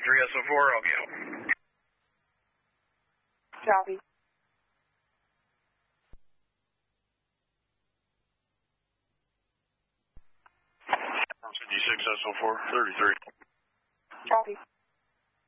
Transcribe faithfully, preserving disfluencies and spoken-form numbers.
thirty-three S O four, Romeo. Copy. fifty-six S O four, thirty-three. Copy.